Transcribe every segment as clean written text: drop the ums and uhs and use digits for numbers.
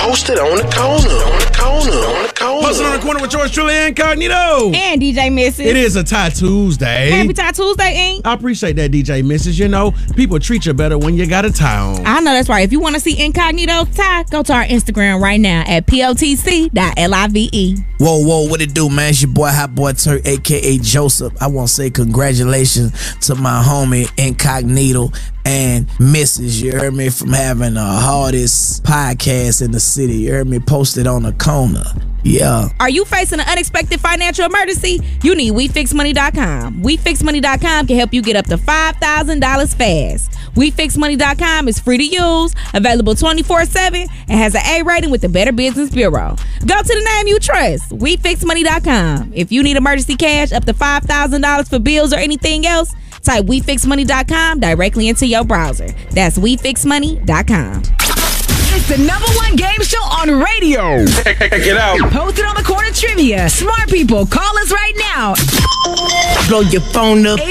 Posted on the corner. Posted on the corner with yours truly, Incognito. And DJ Mrs. It is a Tie Tuesday. Happy Tie Tuesday, Ink. I appreciate that, DJ Mrs. You know, people treat you better when you got a tie on. I know that's right. If you want to see Incognito tie, go to our Instagram right now at POTC.live. Whoa, what it do, man? It's your boy, Hot Boy Turk, a.k.a. Joseph. I want to say congratulations to my homie Incognito and Mrs. You heard me, from having the hardest podcast in the city. You heard me, posted on the corner. Yeah. Are you facing an unexpected financial emergency? You need WeFixMoney.com. WeFixMoney.com can help you get up to $5,000 fast. WeFixMoney.com is free to use, available 24/7, and has an A rating with the Better Business Bureau. Go to the name you trust, WeFixMoney.com. If you need emergency cash up to $5,000 for bills or anything else, type WeFixMoney.com directly into your browser. That's WeFixMoney.com. It's the #1 game show on radio. Check it out. Posted on the corner trivia. Smart people, call us right now. Blow your phone up.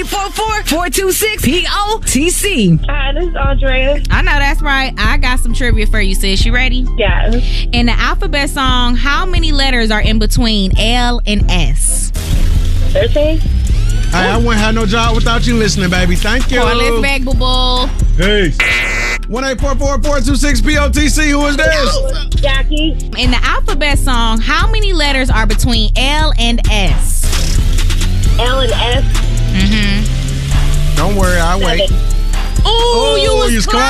844-426-POTC. Hi, this is Andrea. I know that's right. I got some trivia for you, sis. You ready? Yes. In the alphabet song, how many letters are in between L and S? 13. Hey, I wouldn't have no job without you listening, baby. Thank you. Call us back, boo-boo. Peace. 1-844-426-POTC. Who is this? Jackie. In the alphabet song, how many letters are between L and S? L and S. Mm-hmm. Don't worry, I'll wait. Ooh, you was close.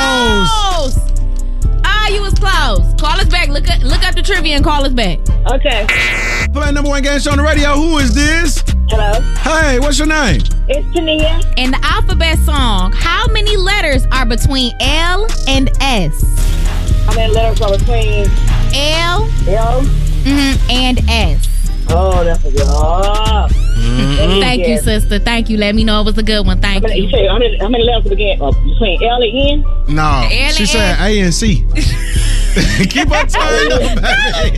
Ah, you was close. Call us back. Look up the trivia and call us back. Okay. Playing #1 game show on the radio. Who is this? Hello. Hey, what's your name? It's Tania. In the alphabet song, how many letters are between L and S? How many letters are between L L? And S. Oh, that's a good one. Thank you, sister. Thank you. Let me know it was a good one. Thank you. You say how many letters begin between L and N? No, L she and said A and C. Keep on turning up, baby.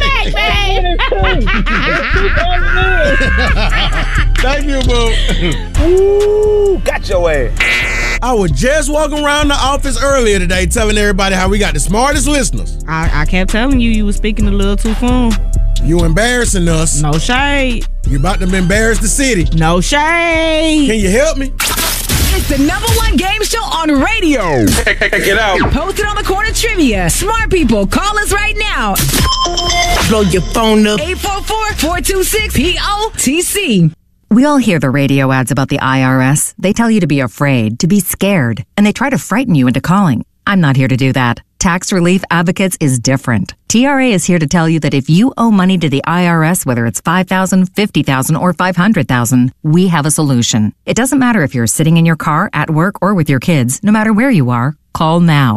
Thank you, boo. Ooh, got your ass. I was just walking around the office earlier today telling everybody how we got the smartest listeners. I kept telling you was speaking a little too soon. You embarrassing us. No shade. You about to embarrass the city. No shade. Can you help me? It's the #1 game show on radio. Check it out. Posted on the corner trivia. Smart people, call us right now. Blow your phone up. 844-426-POTC. We all hear the radio ads about the IRS. They tell you to be afraid, to be scared, and they try to frighten you into calling. I'm not here to do that. Tax Relief Advocates is different. TRA is here to tell you that if you owe money to the IRS, whether it's $5,000, $50,000, or $500,000, we have a solution. It doesn't matter if you're sitting in your car, at work, or with your kids. No matter where you are, call now.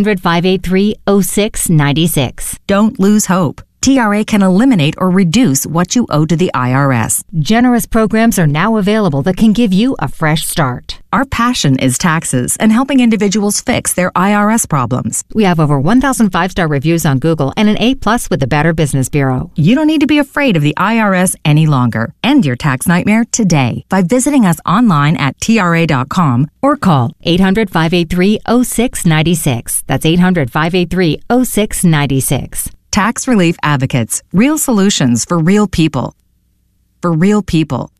800-583-0696. Don't lose hope. TRA can eliminate or reduce what you owe to the IRS. Generous programs are now available that can give you a fresh start. Our passion is taxes and helping individuals fix their IRS problems. We have over 1,000 5-star reviews on Google and an A+ with the Better Business Bureau. You don't need to be afraid of the IRS any longer. End your tax nightmare today by visiting us online at TRA.com or call 800-583-0696. That's 800-583-0696. Tax Relief Advocates. Real solutions for real people. For real people.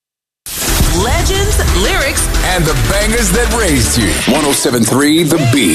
Legends, lyrics, And the bangers that raised you. 107.3 The Beat.